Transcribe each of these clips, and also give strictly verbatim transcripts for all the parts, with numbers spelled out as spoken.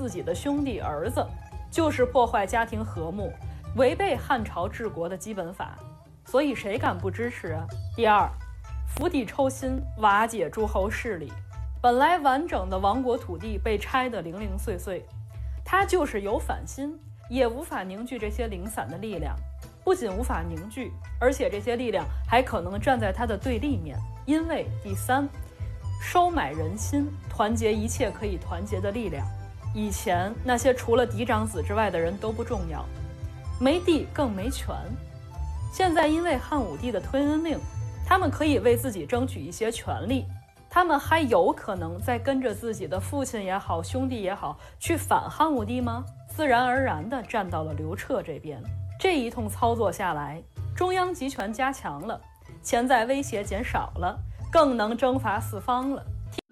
自己的兄弟儿子，就是破坏家庭和睦，违背汉朝治国的基本法，所以谁敢不支持啊？第二，釜底抽薪，瓦解诸侯势力。本来完整的亡国土地被拆得零零碎碎，他就是有反心，也无法凝聚这些零散的力量。不仅无法凝聚，而且这些力量还可能站在他的对立面。因为第三，收买人心，团结一切可以团结的力量。以前那些除了嫡长子之外的人都不重要，没地更没权。现在因为汉武帝的推恩令，他们可以为自己争取一些权利，他们还有可能再跟着自己的父亲也好，兄弟也好，去反汉武帝吗？自然而然地站到了刘彻这边。这一通操作下来，中央集权加强了，潜在威胁减少了，更能征伐四方了。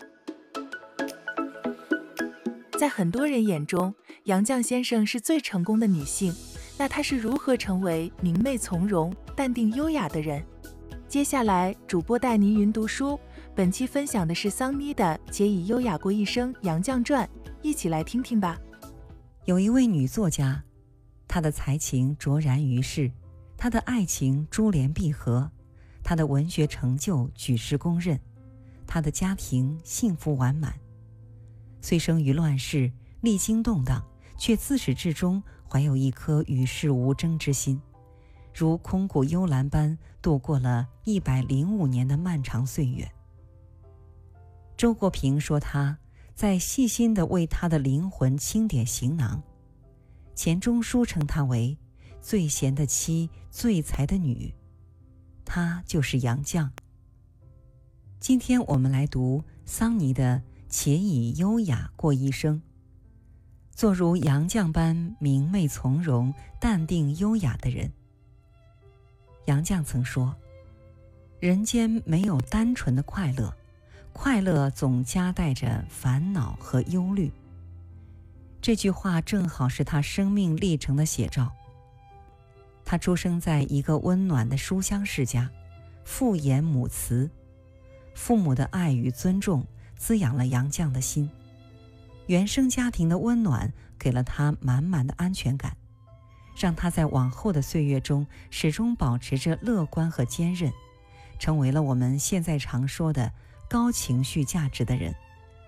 在很多人眼中，杨绛先生是最成功的女性，那她是如何成为明媚从容、淡定优雅的人？接下来，主播带您云读书，本期分享的是桑妮的《且以优雅过一生杨绛传》，一起来听听吧。 有一位女作家，她的才情卓然于世，她的爱情珠联璧合，她的文学成就举世公认，她的家庭幸福完满。虽生于乱世，历经动荡，却自始至终怀有一颗与世无争之心，如空谷幽兰般度过了一百零五年的漫长岁月。周国平说她在细心地为她的灵魂清点行囊，钱钟书称她为最贤的妻，最才的女，她就是杨绛。今天我们来读桑尼的《且以优雅过一生》。做如杨绛般明媚从容、淡定优雅的人。杨绛曾说，人间没有单纯的快乐，快乐总夹带着烦恼和忧虑。这句话正好是他生命历程的写照。他出生在一个温暖的书香世家，父严母慈，父母的爱与尊重滋养了杨绛的心，原生家庭的温暖给了他满满的安全感，让他在往后的岁月中始终保持着乐观和坚韧，成为了我们现在常说的高情绪价值的人。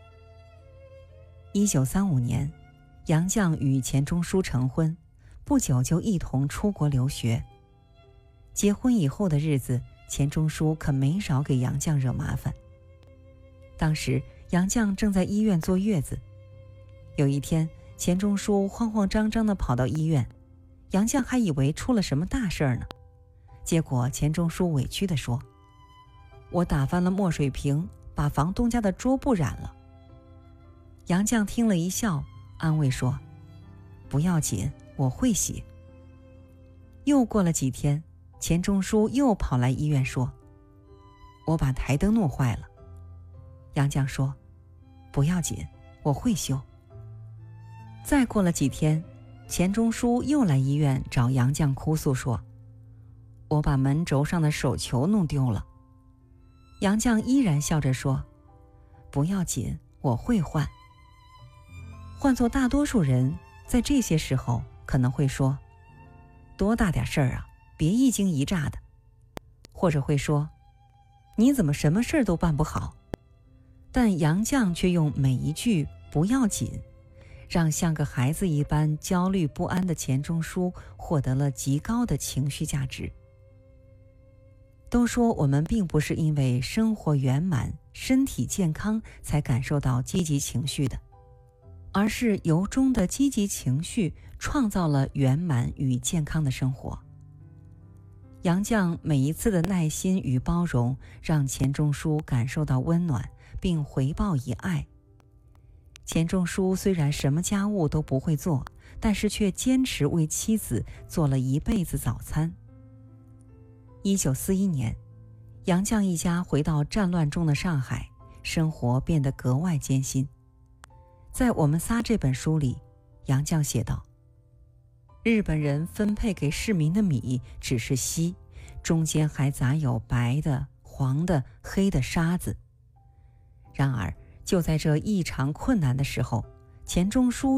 一九三五年，杨绛与钱钟书成婚，不久就一同出国留学。结婚以后的日子，钱钟书可没少给杨绛惹麻烦。当时杨绛正在医院坐月子，有一天钱钟书慌慌张张地跑到医院，杨绛还以为出了什么大事儿呢。结果钱钟书委屈地说，我打翻了墨水瓶，把房东家的桌布染了。杨绛听了一笑，安慰说，不要紧，我会洗。又过了几天，钱钟书又跑来医院说，我把台灯弄坏了。杨绛说，不要紧，我会修。再过了几天，钱钟书又来医院找杨绛哭诉说，我把门轴上的手球弄丢了。杨绛依然笑着说，不要紧，我会换。换做大多数人，在这些时候可能会说，多大点事儿啊，别一惊一乍的。或者会说，你怎么什么事儿都办不好？但杨绛却用每一句不要紧，让像个孩子一般焦虑不安的钱钟书获得了极高的情绪价值。都说我们并不是因为生活圆满、身体健康才感受到积极情绪的，而是由衷的积极情绪创造了圆满与健康的生活。杨绛每一次的耐心与包容，让钱钟书感受到温暖，并回报以爱。钱钟书虽然什么家务都不会做，但是却坚持为妻子做了一辈子早餐。一九四一年，杨绛一家回到战乱中的上海，生活变得格外艰辛。在《我们仨》这本书里，杨绛写道，日本人分配给市民的米只是稀，中间还杂有白的、黄的、黑的沙子。然而就在这异常困难的时候，钱钟书